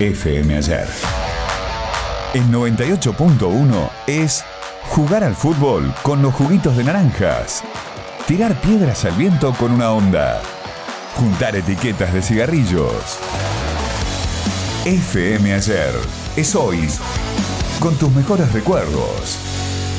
FM Ayer. El 98.1 es jugar al fútbol con los juguitos de naranjas, tirar piedras al viento con una onda, juntar etiquetas de cigarrillos. FM Ayer es hoy, con tus mejores recuerdos.